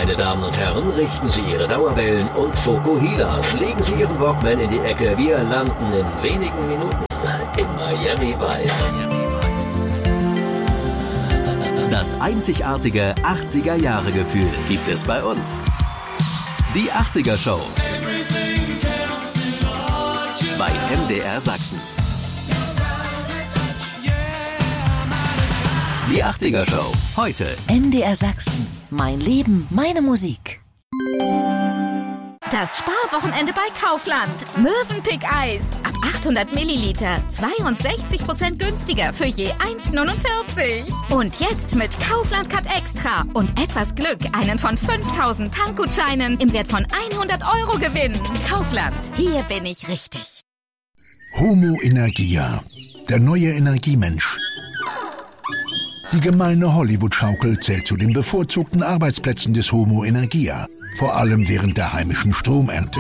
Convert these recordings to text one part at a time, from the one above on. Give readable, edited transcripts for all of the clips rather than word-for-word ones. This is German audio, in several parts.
Meine Damen und Herren, richten Sie Ihre Dauerwellen und Fokuhilas. Legen Sie Ihren Walkman in die Ecke. Wir landen in wenigen Minuten in Miami Vice. Das einzigartige 80er-Jahre-Gefühl gibt es bei uns. Die 80er Show bei MDR Sachsen. Die 80er Show heute. MDR Sachsen. Mein Leben, meine Musik. Das Sparwochenende bei Kaufland. Mövenpick Eis. Ab 800 Milliliter. 62% günstiger für je 1,49. Und jetzt mit Kaufland Cut Extra und etwas Glück einen von 5.000 Tankgutscheinen im Wert von 100 € gewinnen. Kaufland. Hier bin ich richtig. Homo Energia. Der neue Energiemensch. Die gemeine Hollywood-Schaukel zählt zu den bevorzugten Arbeitsplätzen des Homo Energia, vor allem während der heimischen Stromernte.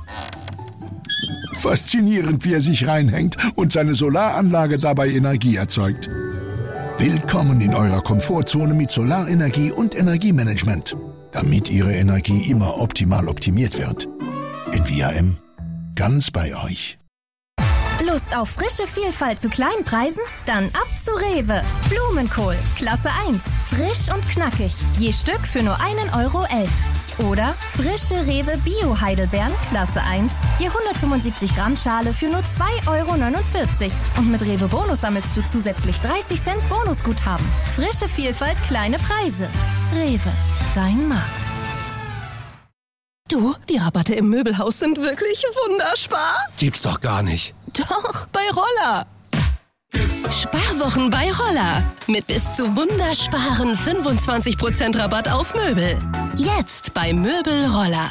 Faszinierend, wie er sich reinhängt und seine Solaranlage dabei Energie erzeugt. Willkommen in eurer Komfortzone mit Solarenergie und Energiemanagement, damit Ihre Energie immer optimal optimiert wird. In VRM, ganz bei euch. Lust auf frische Vielfalt zu kleinen Preisen? Dann ab zu Rewe. Blumenkohl, Klasse 1, frisch und knackig. Je Stück für nur 1,11 €. Oder frische Rewe Bio-Heidelbeeren, Klasse 1, je 175 Gramm Schale für nur 2,49 €. Und mit Rewe Bonus sammelst du zusätzlich 30 Cent Bonusguthaben. Frische Vielfalt, kleine Preise. Rewe, dein Markt. Du, die Rabatte im Möbelhaus sind wirklich wunderspar. Gibt's doch gar nicht. Doch, bei Roller. Sparwochen bei Roller. Mit bis zu wundersparen 25% Rabatt auf Möbel. Jetzt bei Möbel Roller.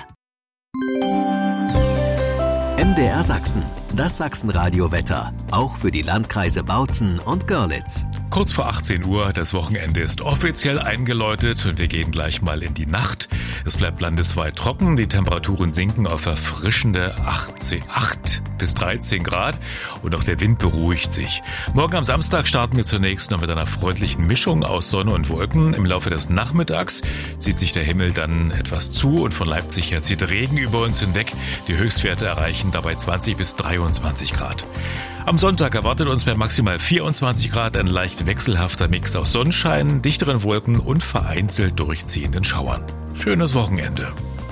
MDR Sachsen. Das Sachsenradio-Wetter. Auch für die Landkreise Bautzen und Görlitz. Kurz vor 18 Uhr, das Wochenende ist offiziell eingeläutet und wir gehen gleich mal in die Nacht. Es bleibt landesweit trocken, die Temperaturen sinken auf erfrischende 8 bis 13 Grad und auch der Wind beruhigt sich. Morgen am Samstag starten wir zunächst noch mit einer freundlichen Mischung aus Sonne und Wolken. Im Laufe des Nachmittags zieht sich der Himmel dann etwas zu und von Leipzig her zieht Regen über uns hinweg. Die Höchstwerte erreichen dabei 20 bis 23 Grad. Am Sonntag erwartet uns bei maximal 24 Grad ein leicht wechselhafter Mix aus Sonnenschein, dichteren Wolken und vereinzelt durchziehenden Schauern. Schönes Wochenende.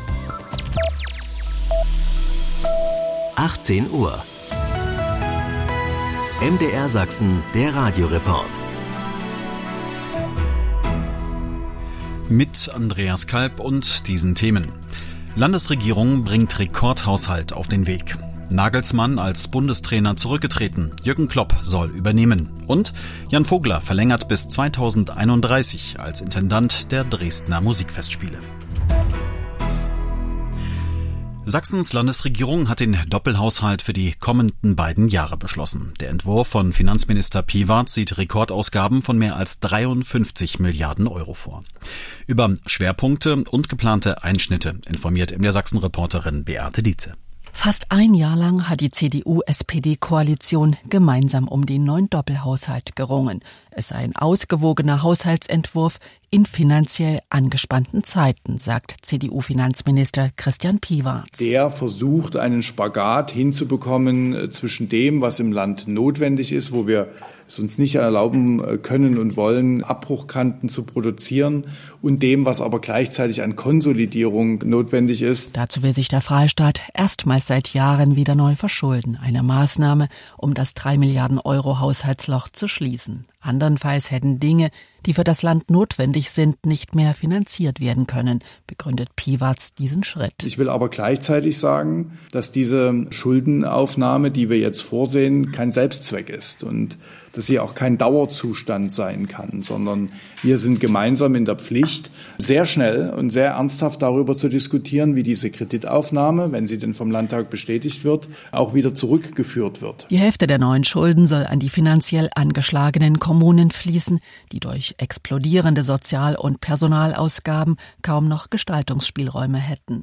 18 Uhr. MDR Sachsen, der Radioreport. Mit Andreas Kalb und diesen Themen. Landesregierung bringt Rekordhaushalt auf den Weg. Nagelsmann als Bundestrainer zurückgetreten. Jürgen Klopp soll übernehmen. Und Jan Vogler verlängert bis 2031 als Intendant der Dresdner Musikfestspiele. Sachsens Landesregierung hat den Doppelhaushalt für die kommenden beiden Jahre beschlossen. Der Entwurf von Finanzminister Piwarz sieht Rekordausgaben von mehr als 53 Milliarden € vor. Über Schwerpunkte und geplante Einschnitte informiert MDR Sachsen-Reporterin Beate Dietze. Fast ein Jahr lang hat die CDU-SPD-Koalition gemeinsam um den neuen Doppelhaushalt gerungen. Es sei ein ausgewogener Haushaltsentwurf in finanziell angespannten Zeiten, sagt CDU-Finanzminister Christian Piwarz. Der versucht, einen Spagat hinzubekommen zwischen dem, was im Land notwendig ist, wo wir es uns nicht erlauben können und wollen, Abbruchkanten zu produzieren, und dem, was aber gleichzeitig an Konsolidierung notwendig ist. Dazu will sich der Freistaat erstmals seit Jahren wieder neu verschulden. Eine Maßnahme, um das 3 Milliarden € Haushaltsloch zu schließen. Andernfalls hätten Dinge, die für das Land notwendig sind, nicht mehr finanziert werden können, begründet Piwarz diesen Schritt. Ich will aber gleichzeitig sagen, dass diese Schuldenaufnahme, die wir jetzt vorsehen, kein Selbstzweck ist und dass sie auch kein Dauerzustand sein kann, sondern wir sind gemeinsam in der Pflicht, sehr schnell und sehr ernsthaft darüber zu diskutieren, wie diese Kreditaufnahme, wenn sie denn vom Landtag bestätigt wird, auch wieder zurückgeführt wird. Die Hälfte der neuen Schulden soll an die finanziell angeschlagenen Kommunen fließen, die durch explodierende Sozial- und Personalausgaben kaum noch Gestaltungsspielräume hätten.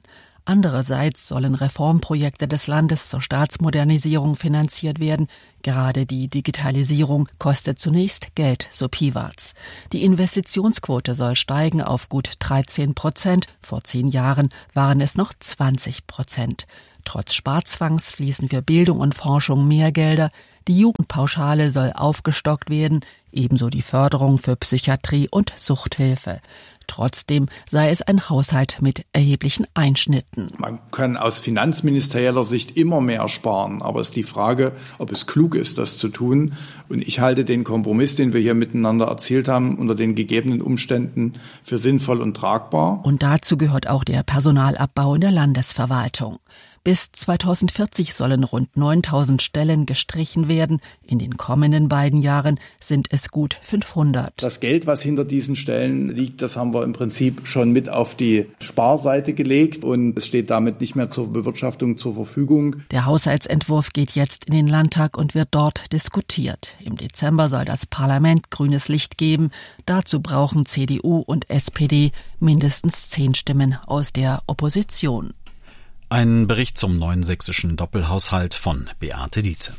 Andererseits sollen Reformprojekte des Landes zur Staatsmodernisierung finanziert werden. Gerade die Digitalisierung kostet zunächst Geld, so Piwartz. Die Investitionsquote soll steigen auf gut 13%. Vor 10 Jahren waren es noch 20%. Trotz Sparzwangs fließen für Bildung und Forschung mehr Gelder. Die Jugendpauschale soll aufgestockt werden, ebenso die Förderung für Psychiatrie und Suchthilfe. Trotzdem sei es ein Haushalt mit erheblichen Einschnitten. Man kann aus finanzministerieller Sicht immer mehr sparen, aber es ist die Frage, ob es klug ist, das zu tun. Und ich halte den Kompromiss, den wir hier miteinander erzielt haben, unter den gegebenen Umständen für sinnvoll und tragbar. Und dazu gehört auch der Personalabbau in der Landesverwaltung. Bis 2040 sollen rund 9.000 Stellen gestrichen werden. In den kommenden beiden Jahren sind es gut 500. Das Geld, was hinter diesen Stellen liegt, das haben wir im Prinzip schon mit auf die Sparseite gelegt und es steht damit nicht mehr zur Bewirtschaftung zur Verfügung. Der Haushaltsentwurf geht jetzt in den Landtag und wird dort diskutiert. Im Dezember soll das Parlament grünes Licht geben. Dazu brauchen CDU und SPD mindestens 10 Stimmen aus der Opposition. Ein Bericht zum neuen sächsischen Doppelhaushalt von Beate Dietze.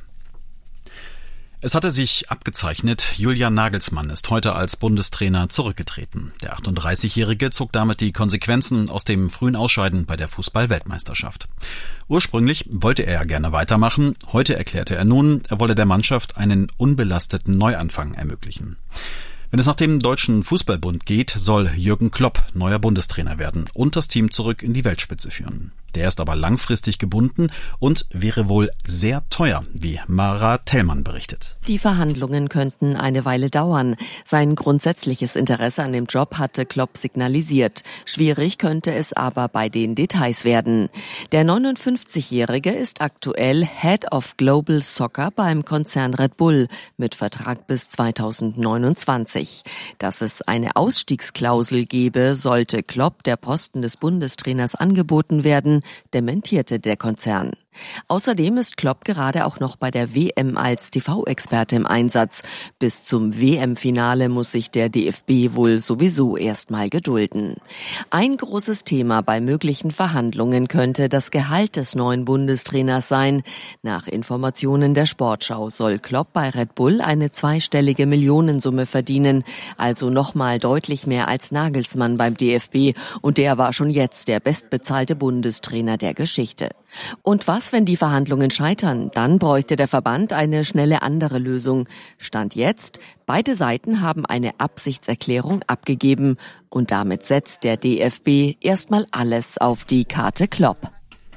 Es hatte sich abgezeichnet, Julian Nagelsmann ist heute als Bundestrainer zurückgetreten. Der 38-Jährige zog damit die Konsequenzen aus dem frühen Ausscheiden bei der Fußball-Weltmeisterschaft. Ursprünglich wollte er gerne weitermachen. Heute erklärte er nun, er wolle der Mannschaft einen unbelasteten Neuanfang ermöglichen. Wenn es nach dem Deutschen Fußballbund geht, soll Jürgen Klopp neuer Bundestrainer werden und das Team zurück in die Weltspitze führen. Der ist aber langfristig gebunden und wäre wohl sehr teuer, wie Mara Tellmann berichtet. Die Verhandlungen könnten eine Weile dauern. Sein grundsätzliches Interesse an dem Job hatte Klopp signalisiert. Schwierig könnte es aber bei den Details werden. Der 59-Jährige ist aktuell Head of Global Soccer beim Konzern Red Bull mit Vertrag bis 2029. Dass es eine Ausstiegsklausel gebe, sollte Klopp der Posten des Bundestrainers angeboten werden, dementierte der Konzern. Außerdem ist Klopp gerade auch noch bei der WM als TV-Experte im Einsatz. Bis zum WM-Finale muss sich der DFB wohl sowieso erstmal gedulden. Ein großes Thema bei möglichen Verhandlungen könnte das Gehalt des neuen Bundestrainers sein. Nach Informationen der Sportschau soll Klopp bei Red Bull eine zweistellige Millionensumme verdienen, also nochmal deutlich mehr als Nagelsmann beim DFB. Und der war schon jetzt der bestbezahlte Bundestrainer der Geschichte. Und was, wenn die Verhandlungen scheitern? Dann bräuchte der Verband eine schnelle andere Lösung. Stand jetzt, beide Seiten haben eine Absichtserklärung abgegeben. Und damit setzt der DFB erstmal alles auf die Karte Klopp.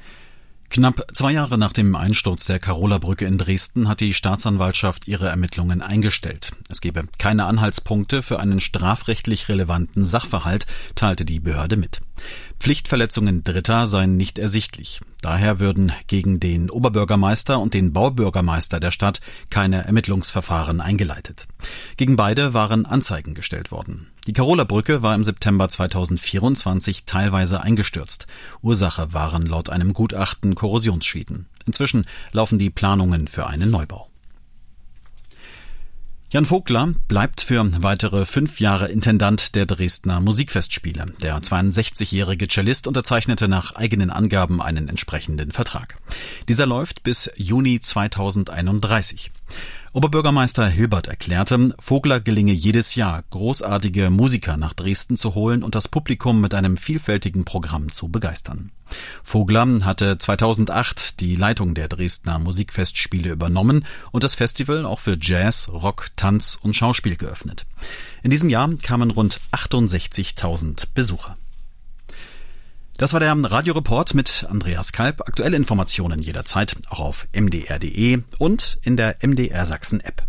Knapp 2 Jahre nach dem Einsturz der Karola-Brücke in Dresden hat die Staatsanwaltschaft ihre Ermittlungen eingestellt. Es gebe keine Anhaltspunkte für einen strafrechtlich relevanten Sachverhalt, teilte die Behörde mit. Pflichtverletzungen Dritter seien nicht ersichtlich. Daher würden gegen den Oberbürgermeister und den Baubürgermeister der Stadt keine Ermittlungsverfahren eingeleitet. Gegen beide waren Anzeigen gestellt worden. Die Karola-Brücke war im September 2024 teilweise eingestürzt. Ursache waren laut einem Gutachten Korrosionsschäden. Inzwischen laufen die Planungen für einen Neubau. Jan Vogler bleibt für weitere 5 Jahre Intendant der Dresdner Musikfestspiele. Der 62-jährige Cellist unterzeichnete nach eigenen Angaben einen entsprechenden Vertrag. Dieser läuft bis Juni 2031. Oberbürgermeister Hilbert erklärte, Vogler gelinge jedes Jahr, großartige Musiker nach Dresden zu holen und das Publikum mit einem vielfältigen Programm zu begeistern. Vogler hatte 2008 die Leitung der Dresdner Musikfestspiele übernommen und das Festival auch für Jazz, Rock, Tanz und Schauspiel geöffnet. In diesem Jahr kamen rund 68.000 Besucher. Das war der Radioreport mit Andreas Kalb. Aktuelle Informationen jederzeit auch auf mdr.de und in der MDR Sachsen App.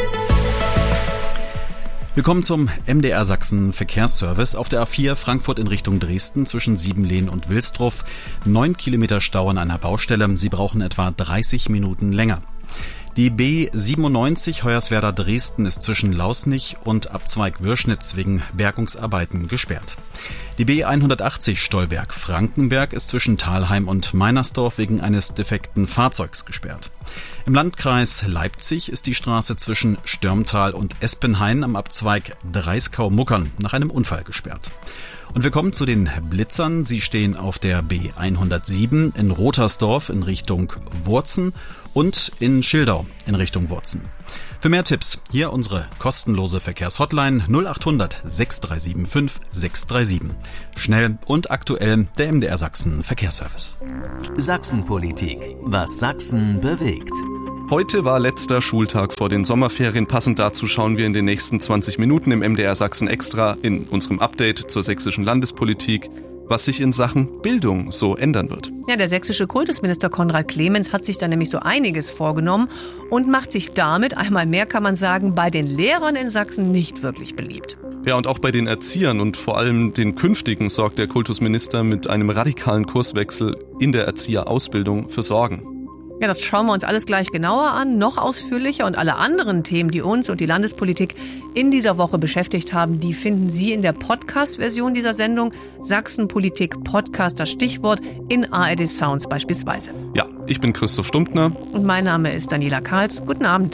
Willkommen zum MDR Sachsen Verkehrsservice auf der A4 Frankfurt in Richtung Dresden zwischen Siebenlehn und Wilsdruff. 9 Kilometer Stau an einer Baustelle. Sie brauchen etwa 30 Minuten länger. Die B97 Hoyerswerda-Dresden ist zwischen Lausnich und Abzweig Würschnitz wegen Bergungsarbeiten gesperrt. Die B180 Stolberg-Frankenberg ist zwischen Thalheim und Meinersdorf wegen eines defekten Fahrzeugs gesperrt. Im Landkreis Leipzig ist die Straße zwischen Stürmtal und Espenhain am Abzweig Dreiskau-Muckern nach einem Unfall gesperrt. Und wir kommen zu den Blitzern. Sie stehen auf der B107 in Rotersdorf in Richtung Wurzen und in Schildau in Richtung Wurzen. Für mehr Tipps hier unsere kostenlose Verkehrshotline 0800 6375 637. Schnell und aktuell der MDR Sachsen Verkehrsservice. Sachsenpolitik. Was Sachsen bewegt. Heute war letzter Schultag vor den Sommerferien. Passend dazu schauen wir in den nächsten 20 Minuten im MDR Sachsen Extra in unserem Update zur sächsischen Landespolitik, was sich in Sachen Bildung so ändern wird. Ja, der sächsische Kultusminister Konrad Clemens hat sich da nämlich so einiges vorgenommen und macht sich damit, einmal mehr kann man sagen, bei den Lehrern in Sachsen nicht wirklich beliebt. Ja, und auch bei den Erziehern und vor allem den Künftigen sorgt der Kultusminister mit einem radikalen Kurswechsel in der Erzieherausbildung für Sorgen. Ja, das schauen wir uns alles gleich genauer an, noch ausführlicher, und alle anderen Themen, die uns und die Landespolitik in dieser Woche beschäftigt haben, die finden Sie in der Podcast-Version dieser Sendung. Sachsenpolitik Podcast, das Stichwort, in ARD Sounds beispielsweise. Ja, ich bin Christoph Stumptner. Und mein Name ist Daniela Karls. Guten Abend.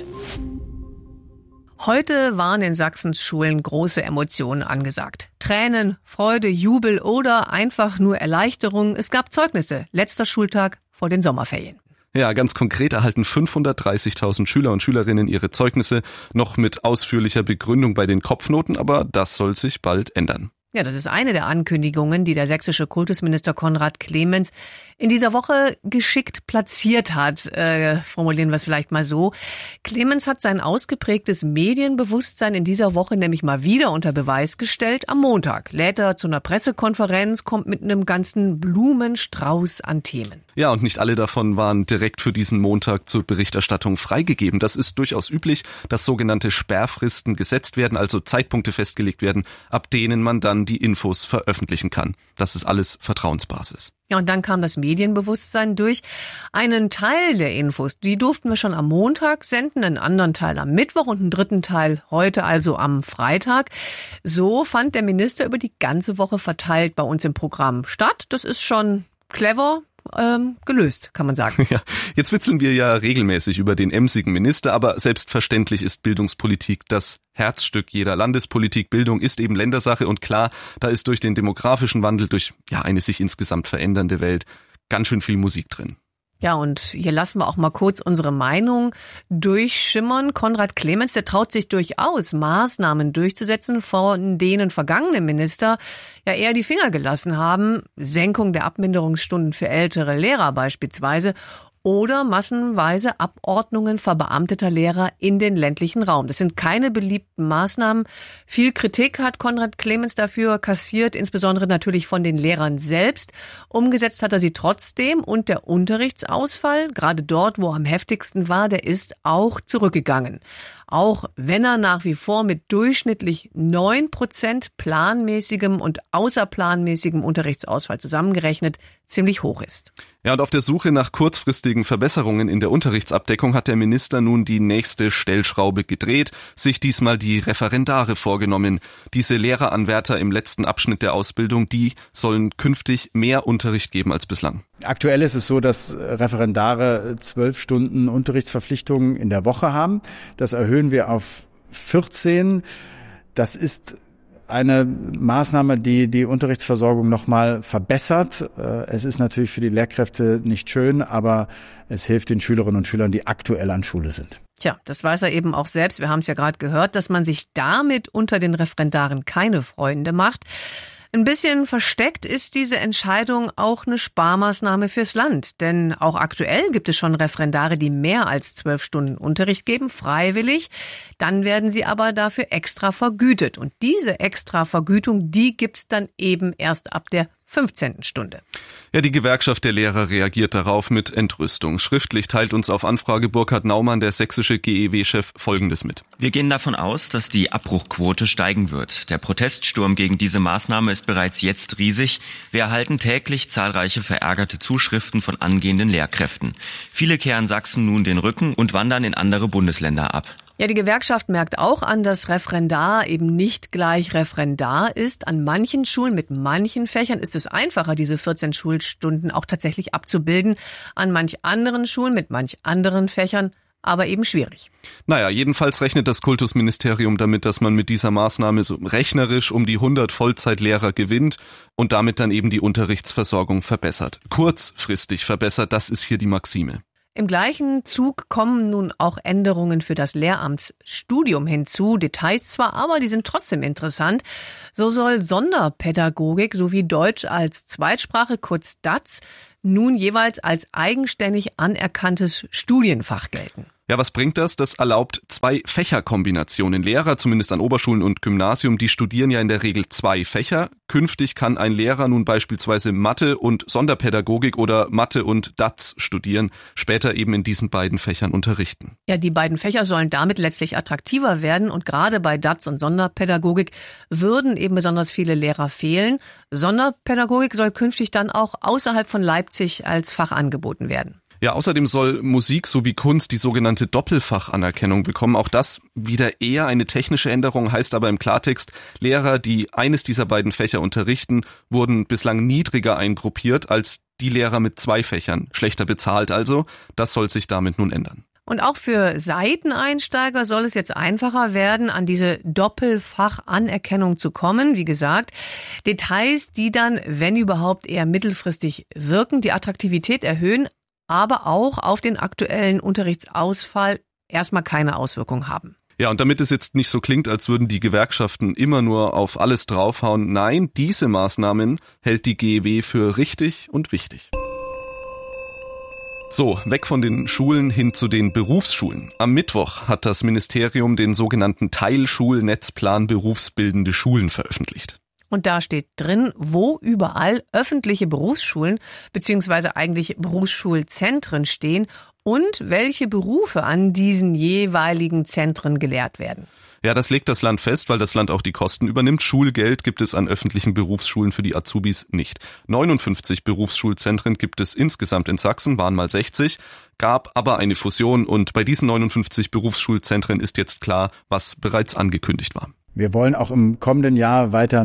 Heute waren in Sachsens Schulen große Emotionen angesagt. Tränen, Freude, Jubel oder einfach nur Erleichterung. Es gab Zeugnisse. Letzter Schultag vor den Sommerferien. Ja, ganz konkret erhalten 530.000 Schüler und Schülerinnen ihre Zeugnisse, noch mit ausführlicher Begründung bei den Kopfnoten, aber das soll sich bald ändern. Ja, das ist eine der Ankündigungen, die der sächsische Kultusminister Konrad Clemens in dieser Woche geschickt platziert hat. Formulieren wir es vielleicht mal so. Clemens hat sein ausgeprägtes Medienbewusstsein in dieser Woche nämlich mal wieder unter Beweis gestellt. Am Montag lädt er zu einer Pressekonferenz, kommt mit einem ganzen Blumenstrauß an Themen. Ja, und nicht alle davon waren direkt für diesen Montag zur Berichterstattung freigegeben. Das ist durchaus üblich, dass sogenannte Sperrfristen gesetzt werden, also Zeitpunkte festgelegt werden, ab denen man dann die Infos veröffentlichen kann. Das ist alles Vertrauensbasis. Ja, und dann kam das Medienbewusstsein durch. Einen Teil der Infos, die durften wir schon am Montag senden, einen anderen Teil am Mittwoch und einen dritten Teil heute, also am Freitag. So fand der Minister über die ganze Woche verteilt bei uns im Programm statt. Das ist schon clever gelöst, kann man sagen. Ja, jetzt witzeln wir ja regelmäßig über den emsigen Minister, aber selbstverständlich ist Bildungspolitik das Herzstück jeder Landespolitik. Bildung ist eben Ländersache und klar, da ist durch den demografischen Wandel, durch eine sich insgesamt verändernde Welt ganz schön viel Musik drin. Ja, und hier lassen wir auch mal kurz unsere Meinung durchschimmern. Konrad Clemens, der traut sich durchaus, Maßnahmen durchzusetzen, von denen vergangene Minister ja eher die Finger gelassen haben. Senkung der Abminderungsstunden für ältere Lehrer beispielsweise oder massenweise Abordnungen verbeamteter Lehrer in den ländlichen Raum. Das sind keine beliebten Maßnahmen. Viel Kritik hat Konrad Clemens dafür kassiert, insbesondere natürlich von den Lehrern selbst. Umgesetzt hat er sie trotzdem und der Unterrichtsausfall, gerade dort, wo er am heftigsten war, der ist auch zurückgegangen. Auch wenn er nach wie vor mit durchschnittlich 9% planmäßigem und außerplanmäßigem Unterrichtsausfall zusammengerechnet ziemlich hoch ist. Ja, und auf der Suche nach kurzfristigen Verbesserungen in der Unterrichtsabdeckung hat der Minister nun die nächste Stellschraube gedreht, sich diesmal die Referendare vorgenommen. Diese Lehreranwärter im letzten Abschnitt der Ausbildung, die sollen künftig mehr Unterricht geben als bislang. Aktuell ist es so, dass Referendare 12 Stunden Unterrichtsverpflichtungen in der Woche haben. Das erhöhen wir auf 14. Das ist eine Maßnahme, die die Unterrichtsversorgung nochmal verbessert. Es ist natürlich für die Lehrkräfte nicht schön, aber es hilft den Schülerinnen und Schülern, die aktuell an Schule sind. Tja, das weiß er eben auch selbst. Wir haben es ja gerade gehört, dass man sich damit unter den Referendaren keine Freunde macht. Ein bisschen versteckt ist diese Entscheidung auch eine Sparmaßnahme fürs Land. Denn auch aktuell gibt es schon Referendare, die mehr als 12 Stunden Unterricht geben, freiwillig. Dann werden sie aber dafür extra vergütet. Und diese extra Vergütung, die gibt's dann eben erst ab der 15. Stunde. Ja, die Gewerkschaft der Lehrer reagiert darauf mit Entrüstung. Schriftlich teilt uns auf Anfrage Burkhard Naumann, der sächsische GEW-Chef, Folgendes mit. Wir gehen davon aus, dass die Abbruchquote steigen wird. Der Proteststurm gegen diese Maßnahme ist bereits jetzt riesig. Wir erhalten täglich zahlreiche verärgerte Zuschriften von angehenden Lehrkräften. Viele kehren Sachsen nun den Rücken und wandern in andere Bundesländer ab. Ja, die Gewerkschaft merkt auch an, dass Referendar eben nicht gleich Referendar ist. An manchen Schulen mit manchen Fächern ist es einfacher, diese 14 Schulstunden auch tatsächlich abzubilden. An manch anderen Schulen mit manch anderen Fächern aber eben schwierig. Naja, jedenfalls rechnet das Kultusministerium damit, dass man mit dieser Maßnahme so rechnerisch um die 100 Vollzeitlehrer gewinnt und damit dann eben die Unterrichtsversorgung verbessert. Kurzfristig verbessert, das ist hier die Maxime. Im gleichen Zug kommen nun auch Änderungen für das Lehramtsstudium hinzu. Details zwar, aber die sind trotzdem interessant. So soll Sonderpädagogik sowie Deutsch als Zweitsprache, kurz DaZ, nun jeweils als eigenständig anerkanntes Studienfach gelten. Ja, was bringt das? Das erlaubt 2 Fächerkombinationen. Lehrer, zumindest an Oberschulen und Gymnasium, die studieren ja in der Regel 2 Fächer. Künftig kann ein Lehrer nun beispielsweise Mathe und Sonderpädagogik oder Mathe und DaZ studieren, später eben in diesen beiden Fächern unterrichten. Ja, die beiden Fächer sollen damit letztlich attraktiver werden und gerade bei DaZ und Sonderpädagogik würden eben besonders viele Lehrer fehlen. Sonderpädagogik soll künftig dann auch außerhalb von Leipzig als Fach angeboten werden. Ja, außerdem soll Musik sowie Kunst die sogenannte Doppelfachanerkennung bekommen. Auch das wieder eher eine technische Änderung, heißt aber im Klartext, Lehrer, die eines dieser beiden Fächer unterrichten, wurden bislang niedriger eingruppiert als die Lehrer mit 2 Fächern. Schlechter bezahlt also. Das soll sich damit nun ändern. Und auch für Seiteneinsteiger soll es jetzt einfacher werden, an diese Doppelfachanerkennung zu kommen. Wie gesagt, Details, die dann, wenn überhaupt, eher mittelfristig wirken, die Attraktivität erhöhen, aber auch auf den aktuellen Unterrichtsausfall erstmal keine Auswirkung haben. Ja, und damit es jetzt nicht so klingt, als würden die Gewerkschaften immer nur auf alles draufhauen, nein, diese Maßnahmen hält die GEW für richtig und wichtig. So, weg von den Schulen hin zu den Berufsschulen. Am Mittwoch hat das Ministerium den sogenannten Teilschulnetzplan berufsbildende Schulen veröffentlicht. Und da steht drin, wo überall öffentliche Berufsschulen bzw. eigentlich Berufsschulzentren stehen und welche Berufe an diesen jeweiligen Zentren gelehrt werden. Ja, das legt das Land fest, weil das Land auch die Kosten übernimmt. Schulgeld gibt es an öffentlichen Berufsschulen für die Azubis nicht. 59 Berufsschulzentren gibt es insgesamt in Sachsen, waren mal 60, gab aber eine Fusion und bei diesen 59 Berufsschulzentren ist jetzt klar, was bereits angekündigt war. Wir wollen auch im kommenden Jahr weiter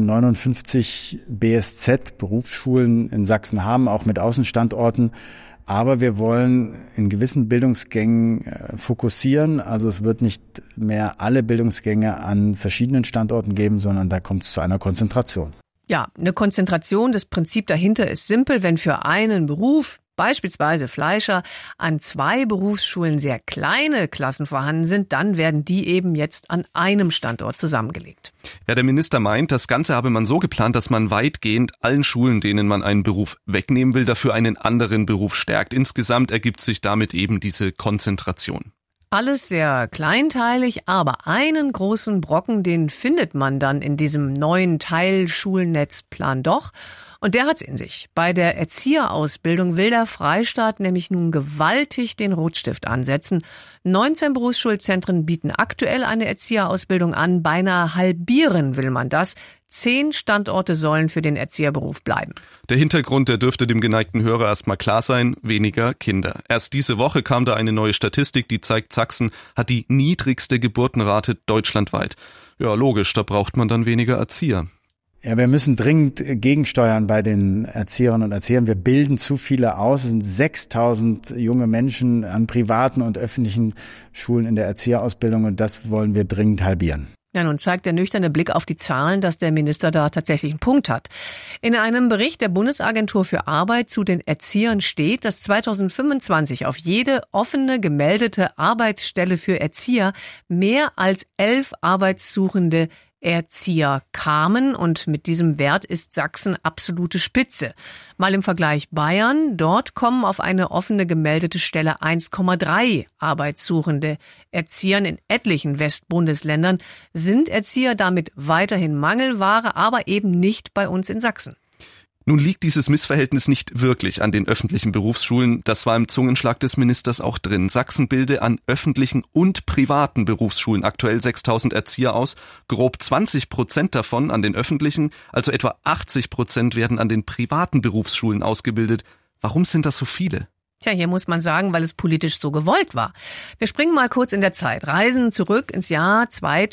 59 BSZ, Berufsschulen in Sachsen haben, auch mit Außenstandorten. Aber wir wollen in gewissen Bildungsgängen fokussieren. Also es wird nicht mehr alle Bildungsgänge an verschiedenen Standorten geben, sondern da kommt es zu einer Konzentration. Ja, eine Konzentration. Das Prinzip dahinter ist simpel. Wenn für einen Beruf, beispielsweise Fleischer, an 2 Berufsschulen sehr kleine Klassen vorhanden sind, dann werden die eben jetzt an einem Standort zusammengelegt. Ja, der Minister meint, das Ganze habe man so geplant, dass man weitgehend allen Schulen, denen man einen Beruf wegnehmen will, dafür einen anderen Beruf stärkt. Insgesamt ergibt sich damit eben diese Konzentration. Alles sehr kleinteilig, aber einen großen Brocken, den findet man dann in diesem neuen Teilschulnetzplan doch. Und der hat's in sich. Bei der Erzieherausbildung will der Freistaat nämlich nun gewaltig den Rotstift ansetzen. 19 Berufsschulzentren bieten aktuell eine Erzieherausbildung an. Beinahe halbieren will man das. 10 Standorte sollen für den Erzieherberuf bleiben. Der Hintergrund, der dürfte dem geneigten Hörer erstmal klar sein, weniger Kinder. Erst diese Woche kam da eine neue Statistik, die zeigt, Sachsen hat die niedrigste Geburtenrate deutschlandweit. Ja, logisch, da braucht man dann weniger Erzieher. Ja, wir müssen dringend gegensteuern bei den Erzieherinnen und Erziehern. Wir bilden zu viele aus. Es sind 6.000 junge Menschen an privaten und öffentlichen Schulen in der Erzieherausbildung und das wollen wir dringend halbieren. Ja, nun zeigt der nüchterne Blick auf die Zahlen, dass der Minister da tatsächlich einen Punkt hat. In einem Bericht der Bundesagentur für Arbeit zu den Erziehern steht, dass 2025 auf jede offene gemeldete Arbeitsstelle für Erzieher mehr als 11 Arbeitssuchende Erzieher kamen und mit diesem Wert ist Sachsen absolute Spitze. Mal im Vergleich Bayern, dort kommen auf eine offene gemeldete Stelle 1,3 Arbeitssuchende Erziehern. In etlichen Westbundesländern sind Erzieher damit weiterhin Mangelware, aber eben nicht bei uns in Sachsen. Nun liegt dieses Missverhältnis nicht wirklich an den öffentlichen Berufsschulen. Das war im Zungenschlag des Ministers auch drin. Sachsen bilde an öffentlichen und privaten Berufsschulen aktuell 6.000 Erzieher aus. Grob 20% davon an den öffentlichen, also etwa 80% werden an den privaten Berufsschulen ausgebildet. Warum sind das so viele? Tja, hier muss man sagen, weil es politisch so gewollt war. Wir springen mal kurz in der Zeit, reisen zurück ins Jahr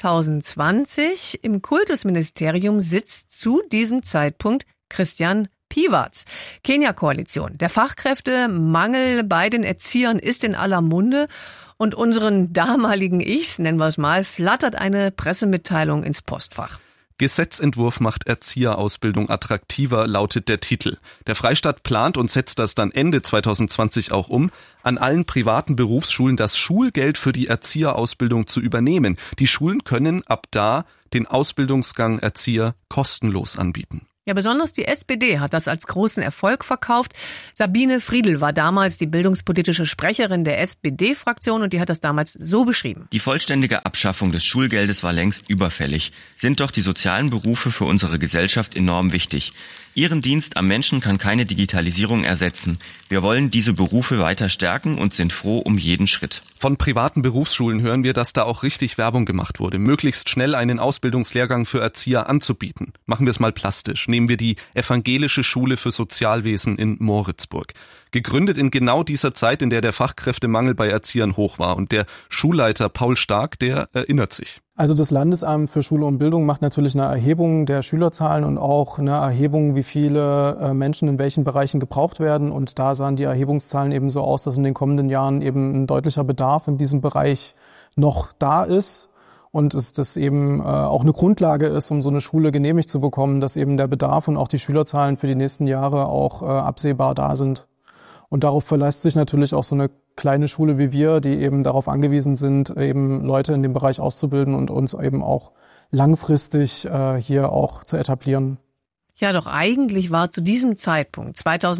2020. Im Kultusministerium sitzt zu diesem Zeitpunkt Christian Piwarz. Kenia-Koalition. Der Fachkräftemangel bei den Erziehern ist in aller Munde und unseren damaligen Ichs, nennen wir es mal, flattert eine Pressemitteilung ins Postfach. Gesetzentwurf macht Erzieherausbildung attraktiver, lautet der Titel. Der Freistaat plant und setzt das dann Ende 2020 auch um, an allen privaten Berufsschulen das Schulgeld für die Erzieherausbildung zu übernehmen. Die Schulen können ab da den Ausbildungsgang Erzieher kostenlos anbieten. Ja, besonders die SPD hat das als großen Erfolg verkauft. Sabine Friedl war damals die bildungspolitische Sprecherin der SPD-Fraktion und die hat das damals so beschrieben. Die vollständige Abschaffung des Schulgeldes war längst überfällig. Sind doch die sozialen Berufe für unsere Gesellschaft enorm wichtig. Ihren Dienst am Menschen kann keine Digitalisierung ersetzen. Wir wollen diese Berufe weiter stärken und sind froh um jeden Schritt. Von privaten Berufsschulen hören wir, dass da auch richtig Werbung gemacht wurde, möglichst schnell einen Ausbildungslehrgang für Erzieher anzubieten. Machen wir es mal plastisch. Nehmen wir die Evangelische Schule für Sozialwesen in Moritzburg. Gegründet in genau dieser Zeit, in der der Fachkräftemangel bei Erziehern hoch war. Und der Schulleiter Paul Stark, der erinnert sich. Also das Landesamt für Schule und Bildung macht natürlich eine Erhebung der Schülerzahlen und auch eine Erhebung, wie viele Menschen in welchen Bereichen gebraucht werden. Und da sahen die Erhebungszahlen eben so aus, dass in den kommenden Jahren eben ein deutlicher Bedarf in diesem Bereich noch da ist. Und es das eben auch eine Grundlage ist, um so eine Schule genehmigt zu bekommen, dass eben der Bedarf und auch die Schülerzahlen für die nächsten Jahre auch absehbar da sind. Und darauf verlässt sich natürlich auch so eine kleine Schule wie wir, die eben darauf angewiesen sind, eben Leute in dem Bereich auszubilden und uns eben auch langfristig hier auch zu etablieren. Ja, doch eigentlich war zu diesem Zeitpunkt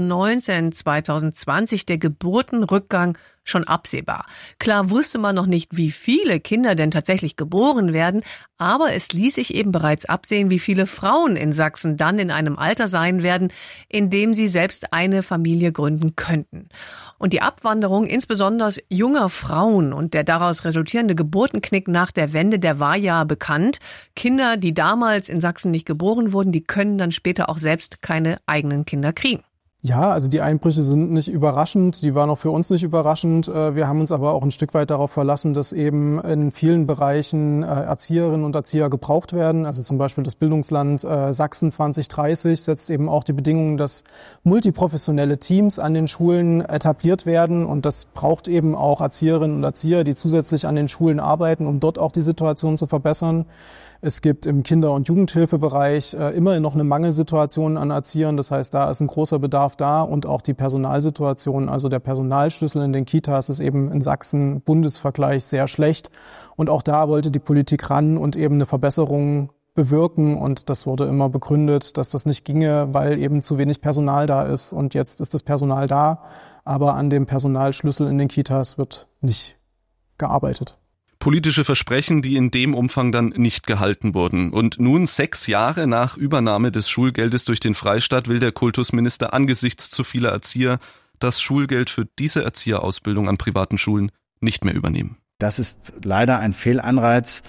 2019, 2020 der Geburtenrückgang schon absehbar. Klar wusste man noch nicht, wie viele Kinder denn tatsächlich geboren werden, aber es ließ sich eben bereits absehen, wie viele Frauen in Sachsen dann in einem Alter sein werden, in dem sie selbst eine Familie gründen könnten. Und die Abwanderung insbesondere junger Frauen und der daraus resultierende Geburtenknick nach der Wende, der war ja bekannt. Kinder, die damals in Sachsen nicht geboren wurden, die können dann später auch selbst keine eigenen Kinder kriegen. Ja, also die Einbrüche sind nicht überraschend, die waren auch für uns nicht überraschend. Wir haben uns aber auch ein Stück weit darauf verlassen, dass eben in vielen Bereichen Erzieherinnen und Erzieher gebraucht werden. Also zum Beispiel das Bildungsland Sachsen 2030 setzt eben auch die Bedingungen, dass multiprofessionelle Teams an den Schulen etabliert werden. Und das braucht eben auch Erzieherinnen und Erzieher, die zusätzlich an den Schulen arbeiten, um dort auch die Situation zu verbessern. Es gibt im Kinder- und Jugendhilfebereich immerhin noch eine Mangelsituation an Erziehern. Das heißt, da ist ein großer Bedarf da und auch die Personalsituation, also der Personalschlüssel in den Kitas ist eben in Sachsen Bundesvergleich sehr schlecht. Und auch da wollte die Politik ran und eben eine Verbesserung bewirken. Und das wurde immer begründet, dass das nicht ginge, weil eben zu wenig Personal da ist. Und jetzt ist das Personal da, aber an dem Personalschlüssel in den Kitas wird nicht gearbeitet. Politische Versprechen, die in dem Umfang dann nicht gehalten wurden. Und nun, 6 Jahre nach Übernahme des Schulgeldes durch den Freistaat, will der Kultusminister angesichts zu vieler Erzieher das Schulgeld für diese Erzieherausbildung an privaten Schulen nicht mehr übernehmen. Das ist leider ein Fehlanreiz,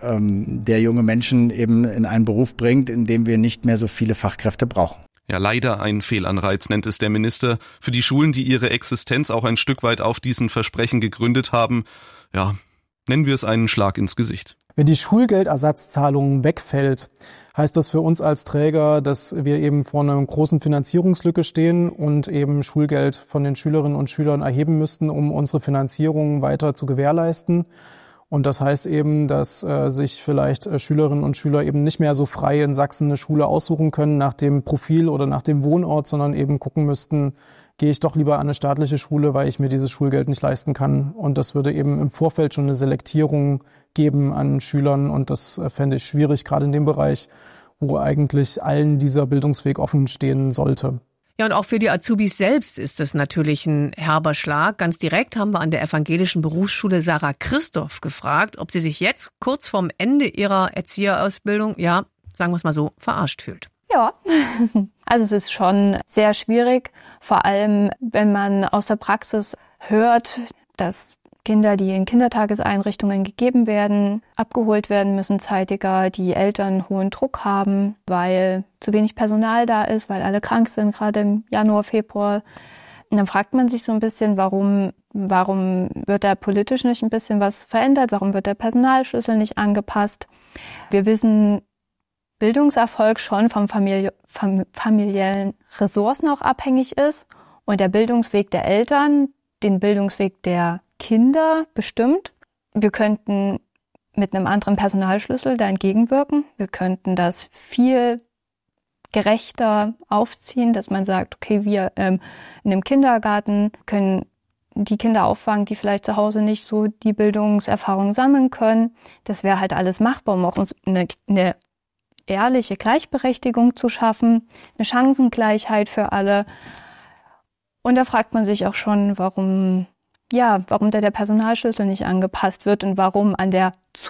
der junge Menschen eben in einen Beruf bringt, in dem wir nicht mehr so viele Fachkräfte brauchen. Ja, leider ein Fehlanreiz, nennt es der Minister. Für die Schulen, die ihre Existenz auch ein Stück weit auf diesen Versprechen gegründet haben, ja, nennen wir es einen Schlag ins Gesicht. Wenn die Schulgeldersatzzahlung wegfällt, heißt das für uns als Träger, dass wir eben vor einer großen Finanzierungslücke stehen und eben Schulgeld von den Schülerinnen und Schülern erheben müssten, um unsere Finanzierung weiter zu gewährleisten. Und das heißt eben, dass sich vielleicht Schülerinnen und Schüler eben nicht mehr so frei in Sachsen eine Schule aussuchen können nach dem Profil oder nach dem Wohnort, sondern eben gucken müssten, gehe ich doch lieber an eine staatliche Schule, weil ich mir dieses Schulgeld nicht leisten kann. Und das würde eben im Vorfeld schon eine Selektierung geben an Schülern. Und das fände ich schwierig, gerade in dem Bereich, wo eigentlich allen dieser Bildungsweg offen stehen sollte. Ja, und auch für die Azubis selbst ist es natürlich ein herber Schlag. Ganz direkt haben wir an der Evangelischen Berufsschule Sarah Christoph gefragt, ob sie sich jetzt kurz vorm Ende ihrer Erzieherausbildung, ja, sagen wir es mal so, verarscht fühlt. Ja, also es ist schon sehr schwierig, vor allem wenn man aus der Praxis hört, dass Kinder, die in Kindertageseinrichtungen gegeben werden, abgeholt werden müssen zeitiger, die Eltern hohen Druck haben, weil zu wenig Personal da ist, weil alle krank sind, gerade im Januar, Februar. Und dann fragt man sich so ein bisschen, warum wird da politisch nicht ein bisschen was verändert? Warum wird der Personalschlüssel nicht angepasst? Wir wissen, Bildungserfolg schon vom familiellen Ressourcen auch abhängig ist und der Bildungsweg der Eltern den Bildungsweg der Kinder bestimmt. Wir könnten mit einem anderen Personalschlüssel da entgegenwirken. Wir könnten das viel gerechter aufziehen, dass man sagt, okay, wir in einem Kindergarten können die Kinder auffangen, die vielleicht zu Hause nicht so die Bildungserfahrung sammeln können. Das wäre halt alles machbar, um auch uns eine ehrliche Gleichberechtigung zu schaffen, eine Chancengleichheit für alle. Und da fragt man sich auch schon, warum da der Personalschlüssel nicht angepasst wird und warum an der